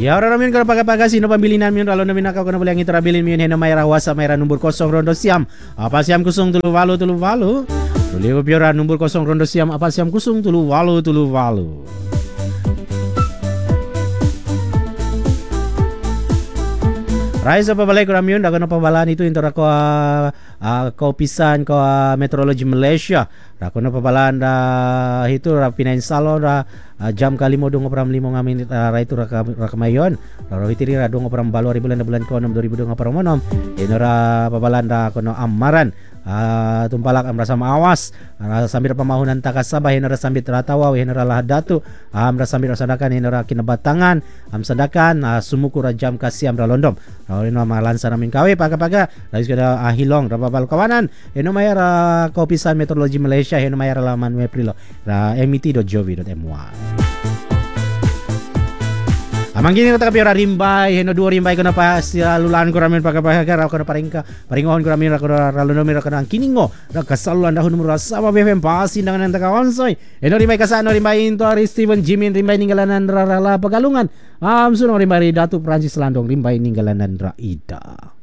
Ya orang namin kalau pagapagasi no pambilinan mi ralo namin nakaw kana boleh ang itarabilin mi heno mayra wasa mayra number 0 rondo siam. Apa siam kusung tulu walu. Tuliw piora number 0 rondo siam apa siam kusung tulu walu. Rai sa pabalay ko ramyon daga na pabalaan ito intor ako kaupisan ko Meteorology Malaysia. Rako na pabalaan da ito ra pinainsalo ra jam kalimo dong operam limo ngamin ra ito ra kamayon. Ra hitiri ra dong operam balo bulan ko 6 2002 operam monom. Ino ra pabalaan da kono amaran. Tumpalak amra sa maawas sambil pamahunan takasabah hinara sambit ratawa hinara lahadatu amra sambil rasadakan hinara kinabatangan sadakan sumuku rajam kasih amra londom ino malansa namin kawe paga lagi kada hilong rababal kawanan ino mayara kaupisan Meteorology Malaysia ino mayara laman Aprilo ra met.gov.my. Amang gini kata kapiora rimbay heno dua rimbay ko na pa lulan ko ramen pagkapagara ko na paringohon ko ramen ko na ralonomi ko na kiningo na kasaluan dahon numero sa BFM pasin dengan ang tagawansoy heno rimbay kasano rimbay into ari Steven Jimin rimbay ninggalanan rala pagalungan sunong rimbay Datu Francis Landong rimbay ninggalanan Raida.